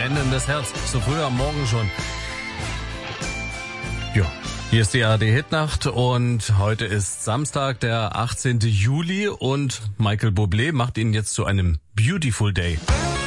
brennendes Herz. So früh am Morgen schon. Ja, hier ist die ARD-Hitnacht und heute ist Samstag, der 18. Juli und Michael Bublé macht ihn jetzt zu einem Beautiful Day.